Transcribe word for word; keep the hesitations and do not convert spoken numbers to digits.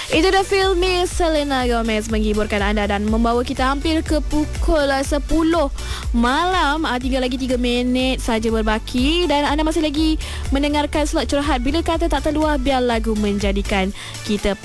Itu dah filmi Selena Gomez menghiburkan anda dan membawa kita hampir ke pukul sepuluh malam. Ah, tinggal lagi tiga minit saja berbaki dan anda masih lagi mendengarkan slot curhat. Bila kata tak terluah, biar lagu menjadikan kita